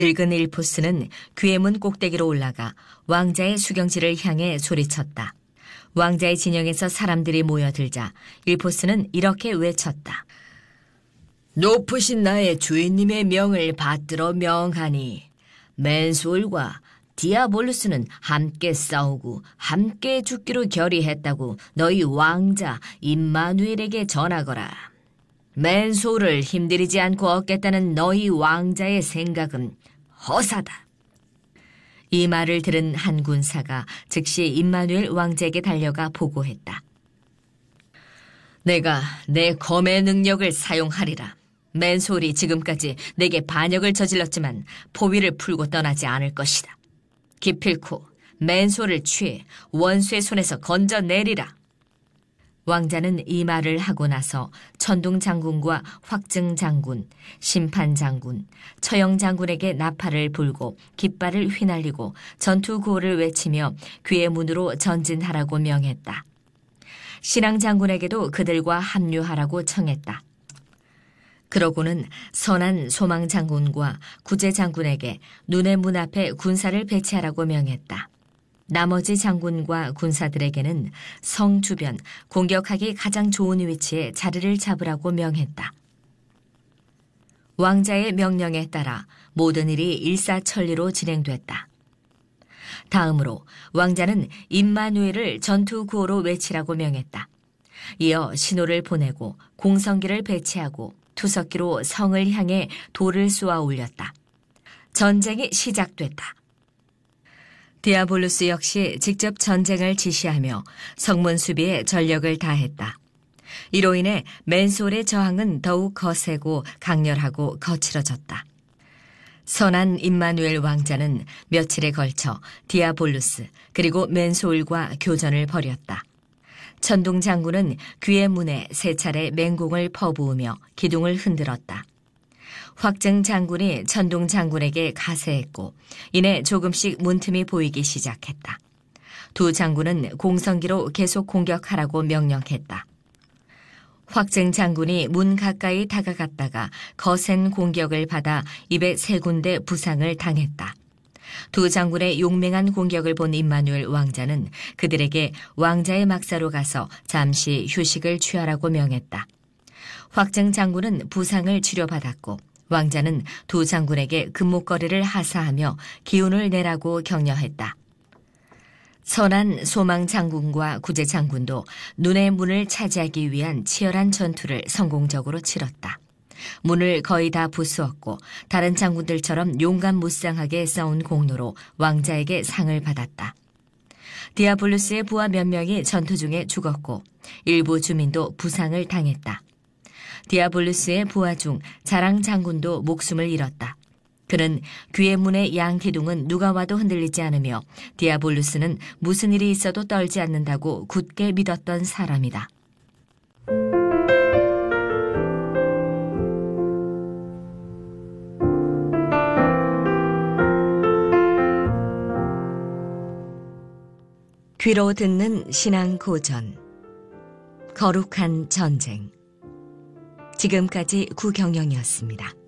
늙은 일포스는 귀해문 꼭대기로 올라가 왕자의 수경지를 향해 소리쳤다. 왕자의 진영에서 사람들이 모여들자 일포스는 이렇게 외쳤다. 높으신 나의 주인님의 명을 받들어 명하니 맨솔과 디아볼루스는 함께 싸우고 함께 죽기로 결의했다고 너희 왕자 임마누엘에게 전하거라. 맨솔을 힘들이지 않고 얻겠다는 너희 왕자의 생각은 허사다. 이 말을 들은 한 군사가 즉시 임마누엘 왕자에게 달려가 보고했다. 내가 내 검의 능력을 사용하리라. 맨솔이 지금까지 내게 반역을 저질렀지만 포위를 풀고 떠나지 않을 것이다. 기필코 맨솔을 취해 원수의 손에서 건져내리라. 왕자는 이 말을 하고 나서 천둥 장군과 확증 장군, 심판 장군, 처형 장군에게 나팔을 불고 깃발을 휘날리고 전투 구호를 외치며 귀의 문으로 전진하라고 명했다. 신앙 장군에게도 그들과 합류하라고 청했다. 그러고는 선한 소망 장군과 구제 장군에게 눈의 문 앞에 군사를 배치하라고 명했다. 나머지 장군과 군사들에게는 성 주변 공격하기 가장 좋은 위치에 자리를 잡으라고 명했다. 왕자의 명령에 따라 모든 일이 일사천리로 진행됐다. 다음으로 왕자는 임마누엘을 전투 구호로 외치라고 명했다. 이어 신호를 보내고 공성기를 배치하고 투석기로 성을 향해 돌을 쏘아 올렸다. 전쟁이 시작됐다. 디아볼루스 역시 직접 전쟁을 지시하며 성문 수비에 전력을 다했다. 이로 인해 맨솔의 저항은 더욱 거세고 강렬하고 거칠어졌다. 선한 임마누엘 왕자는 며칠에 걸쳐 디아볼루스 그리고 맨솔과 교전을 벌였다. 천둥 장군은 귀의 문에 세 차례 맹공을 퍼부으며 기둥을 흔들었다. 확증 장군이 천둥 장군에게 가세했고 이내 조금씩 문틈이 보이기 시작했다. 두 장군은 공성기로 계속 공격하라고 명령했다. 확증 장군이 문 가까이 다가갔다가 거센 공격을 받아 입에 세 군데 부상을 당했다. 두 장군의 용맹한 공격을 본 임마누엘 왕자는 그들에게 왕자의 막사로 가서 잠시 휴식을 취하라고 명했다. 확증 장군은 부상을 치료받았고 왕자는 두 장군에게 금목걸이를 하사하며 기운을 내라고 격려했다. 선한 소망 장군과 구제 장군도 눈의 문을 차지하기 위한 치열한 전투를 성공적으로 치렀다. 문을 거의 다 부수었고 다른 장군들처럼 용감무쌍하게 싸운 공로로 왕자에게 상을 받았다. 디아볼루스의 부하 몇 명이 전투 중에 죽었고 일부 주민도 부상을 당했다. 디아볼루스의 부하 중 자랑 장군도 목숨을 잃었다. 그는 귀의 문의 양 기둥은 누가 와도 흔들리지 않으며 디아볼루스는 무슨 일이 있어도 떨지 않는다고 굳게 믿었던 사람이다. 귀로 듣는 신앙 고전 거룩한 전쟁. 지금까지 구경영이었습니다.